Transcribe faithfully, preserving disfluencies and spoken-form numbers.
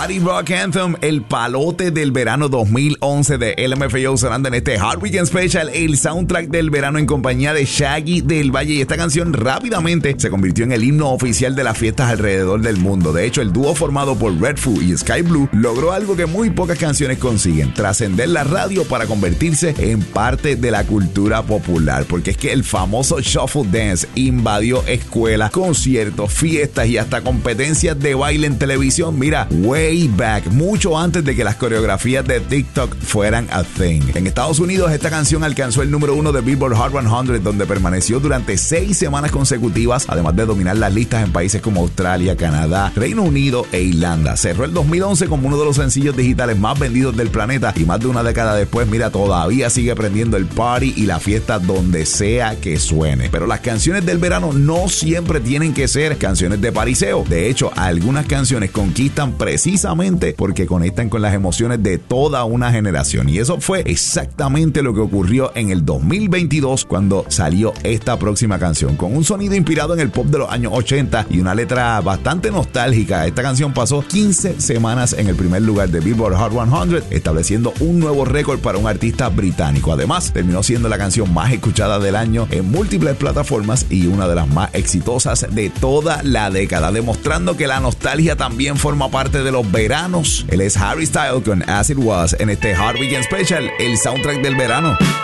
Party Rock Anthem, el palote del verano dos mil once de L M F A O sonando en este Hard Weekend Special, el soundtrack del verano en compañía de Shaggy del Valle. Y esta canción rápidamente se convirtió en el himno oficial de las fiestas alrededor del mundo. De hecho, el dúo formado por Redfoo y Sky Blue logró algo que muy pocas canciones consiguen: trascender la radio para convertirse en parte de la cultura popular. Porque es que el famoso Shuffle Dance invadió escuelas, conciertos, fiestas y hasta competencias de baile en televisión. Mira, way back, mucho antes de que las coreografías de TikTok fueran a thing. En Estados Unidos, esta canción alcanzó el número uno de Billboard Hot cien, donde permaneció durante seis semanas consecutivas, además de dominar las listas en países como Australia, Canadá, Reino Unido e Irlanda. Cerró el dos mil once como uno de los sencillos digitales más vendidos del planeta, y más de una década después, mira, todavía sigue prendiendo el party y la fiesta donde sea que suene. Pero las canciones del verano no siempre tienen que ser canciones de pariseo. De hecho, algunas canciones conquistan precisamente porque conectan con las emociones de toda una generación. Y eso fue exactamente lo que ocurrió en el dos mil veintidós cuando salió esta próxima canción. Con un sonido inspirado en el pop de los años ochenta y una letra bastante nostálgica, esta canción pasó quince semanas en el primer lugar de Billboard Hot cien, estableciendo un nuevo récord para un artista británico. Además, terminó siendo la canción más escuchada del año en múltiples plataformas y una de las más exitosas de toda la década, demostrando que la nostalgia también forma parte de los veranos. Él es Harry Styles con As It Was en este Hard Weekend Special, el soundtrack del verano.